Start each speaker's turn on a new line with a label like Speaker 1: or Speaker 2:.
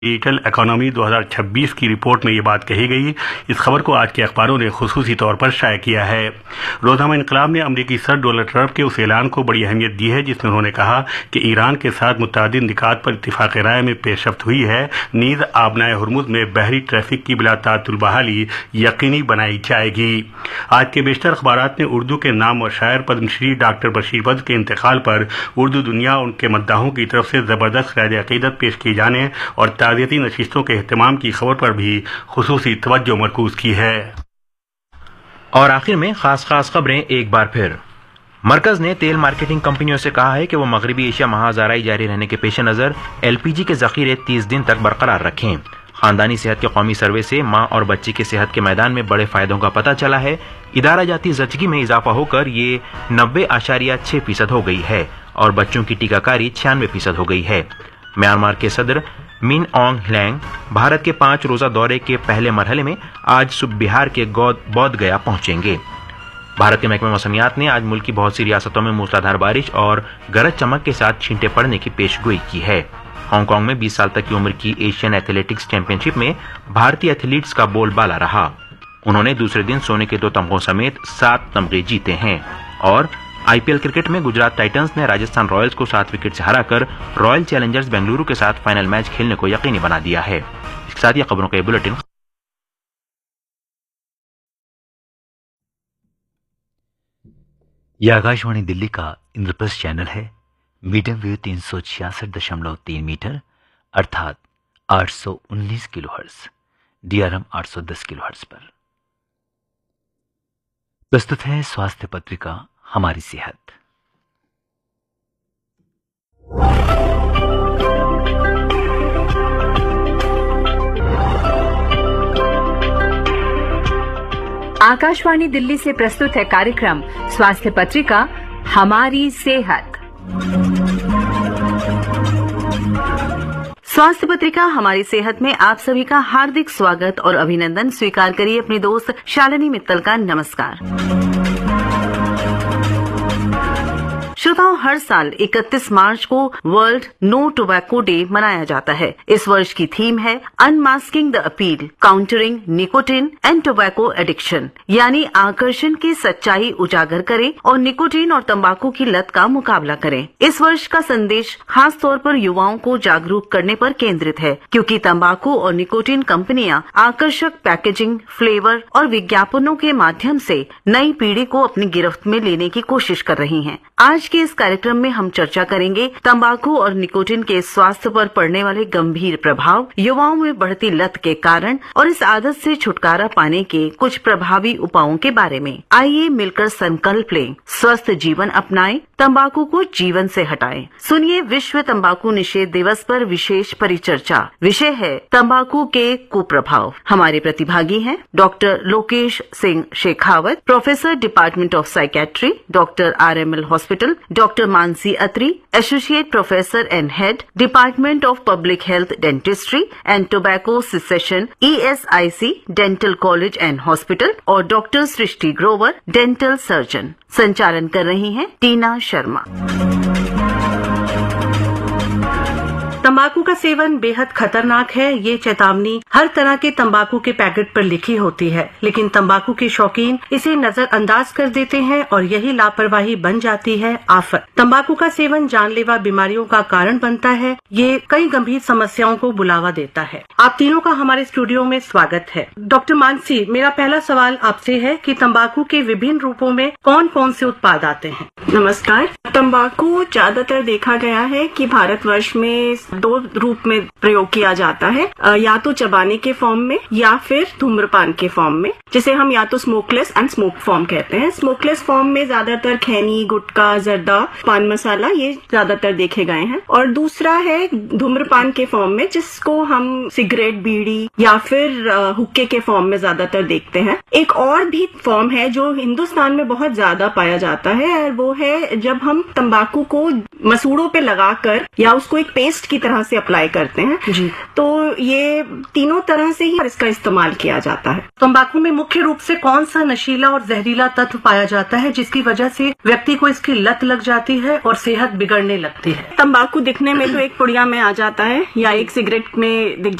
Speaker 1: Digital economy 2026 की report में ये बात कही गई। इस खबर को आज के अखबारों ने खुसूसी तौर पर शाया किया है। रोजनामा इंकलाब ने अमरीकी सदर डोनाल्ड ट्रंप के उस ऐलान को बड़ी अहमियत दी है जिसमें उन्होंने कहा कि ईरान के साथ मुतअद्दिद निकात पर इत्तिफाक राय में पेशरफ्त हुई है। नीज़ आबनाए हुर्मुज़ में बहरी ट्रैफिक की बिला ताअत्तुल बहाली यकीनी बनाई जाएगी। आज के बेशतर अखबारात ने उर्दू के नाम और शायर पद्मश्री डॉक्टर बशीर बद्र के इंतकाल पर उर्दू दुनिया उनके मद्दाहों की तरफ से जबरदस्त खैर अकीदत पेश किए जाने और ताज़ियती नशिस्तों के एहतमाम की खबर पर भी खुसूसी तवज्जो मरकूज की है।
Speaker 2: और आखिर में खास खबरें एक बार फिर। मरकज ने तेल मार्केटिंग कंपनियों से कहा है कि वो मगरबी एशिया महाजाराई जारी रहने के पेश नजर LPG के जखीरे 30 दिन तक बरकरार रखें। खानदानी सेहत के कौमी सर्वे से माँ और बच्ची की सेहत के मैदान में बड़े फायदों का पता चला है। इदारा जाती जचगी में इजाफा होकर ये 90.6% हो गई है और बच्चों की टीकाकारी 96% हो गई है। म्यांमार के सदर मिन ऑन्ग ह्लैंग भारत के 5 रोजा दौरे के पहले मरहले में आज सुबह बिहार के बोध गया पहुंचेंगे। भारत के महकमे मौसमियात ने आज मुल्क की बहुत सी रियासतों में मूसलाधार बारिश और गरज चमक के साथ छींटे पड़ने की पेशगोई की है। हांगकांग में 20 साल तक की उम्र की एशियन एथलेटिक्स चैंपियनशिप में भारतीय एथलीट्स का बोलबाला रहा। उन्होंने दूसरे दिन सोने के 2 तमगों समेत 7 तमगे जीते हैं। और IPL क्रिकेट में गुजरात टाइटंस ने राजस्थान रॉयल्स को 7 विकेट से हराकर रॉयल चैलेंजर्स बेंगलुरु के साथ फाइनल मैच खेलने को यकीनी बना दिया है। इसके साथ ही खबरों का बुलेटिन
Speaker 3: यह आकाशवाणी दिल्ली का इंद्रप्रस्थ चैनल है। मीडियम वेव 366.3 मीटर अर्थात 819 किलोहर्ट्ज, DRM 810 किलोहर्ट्ज पर प्रस्तुत है स्वास्थ्य पत्रिका हमारी सेहत।
Speaker 4: आकाशवाणी दिल्ली से प्रस्तुत है कार्यक्रम स्वास्थ्य पत्रिका हमारी सेहत। स्वास्थ्य पत्रिका हमारी सेहत में आप सभी का हार्दिक स्वागत और अभिनंदन। स्वीकार करिए अपनी दोस्त शालिनी मित्तल का नमस्कार। श्रोताओं, हर साल 31 मार्च को वर्ल्ड नो टोबैको डे मनाया जाता है। इस वर्ष की थीम है unmasking the appeal, countering nicotine and tobacco addiction, यानी आकर्षण की सच्चाई उजागर करें और निकोटिन और तंबाकू की लत का मुकाबला करें। इस वर्ष का संदेश खास तौर पर युवाओं को जागरूक करने पर केंद्रित है, क्योंकि तंबाकू और निकोटिन कंपनियां आकर्षक पैकेजिंग, फ्लेवर और विज्ञापनों के माध्यम से नई पीढ़ी को अपनी गिरफ्त में लेने की कोशिश कर रही हैं। आज के इस कार्यक्रम में हम चर्चा करेंगे तंबाकू और निकोटिन के स्वास्थ्य पर पड़ने वाले गंभीर प्रभाव, युवाओं में बढ़ती लत के कारण और इस आदत से छुटकारा पाने के कुछ प्रभावी उपायों के बारे में। आइए मिलकर संकल्प लें, स्वस्थ जीवन अपनाएं, तंबाकू को जीवन से हटाएं। सुनिए विश्व तंबाकू निषेध दिवस पर विशेष परिचर्चा। विषय है तंबाकू के कुप्रभाव। हमारे प्रतिभागी हैं doctor Lokesh Singh Shekhawat, professor department of psychiatry, doctor RML hospital, doctor Mansi Atri, associate professor and head, department of public health dentistry and tobacco cessation, ESIC dental college and hospital, और डॉक्टर सृष्टि ग्रोवर, डेंटल सर्जन। संचालन कर रही हैं टीना शर्मा। तंबाकू का सेवन बेहद खतरनाक है, ये चेतावनी हर तरह के तंबाकू के पैकेट पर लिखी होती है, लेकिन तंबाकू के शौकीन इसे नजरअंदाज कर देते हैं और यही लापरवाही बन जाती है आफत। तंबाकू का सेवन जानलेवा बीमारियों का कारण बनता है। ये कई गंभीर समस्याओं को बुलावा देता है। आप तीनों का हमारे स्टूडियो में स्वागत है। डॉक्टर मानसी, मेरा पहला सवाल आपसे है कि तंबाकू के विभिन्न रूपों में कौन कौन से उत्पाद आते हैं?
Speaker 5: नमस्कार। तंबाकू ज्यादातर देखा गया है कि भारतवर्ष में 2 रूप में प्रयोग किया जाता है, या तो चबाने के फॉर्म में या फिर धूम्रपान के फॉर्म में, जिसे हम या तो स्मोकलेस एंड स्मोक फॉर्म कहते हैं। स्मोकलेस फॉर्म में ज्यादातर खैनी, गुटखा, जर्दा, पान मसाला ये ज्यादातर देखे गए हैं, और दूसरा है धूम्रपान के फॉर्म में, जिसको हम सिगरेट, बीड़ी या फिर हुक्के के फॉर्म में ज्यादातर देखते हैं। एक और भी फॉर्म है जो हिंदुस्तान में बहुत ज्यादा पाया जाता है, और वो है जब हम तंबाकू को मसूड़ों पे लगाकर या उसको एक पेस्ट की तरह से अप्लाई करते हैं
Speaker 4: जी।
Speaker 5: तो ये तीनों तरह से ही इसका इस्तेमाल किया जाता है।
Speaker 4: तंबाकू में मुख्य रूप से कौन सा नशीला और जहरीला तत्व पाया जाता है जिसकी वजह से व्यक्ति को इसकी लत लग जाती है और सेहत बिगड़ने लगती है?
Speaker 5: तंबाकू दिखने में तो एक पुड़िया में आ जाता है या एक सिगरेट में दिख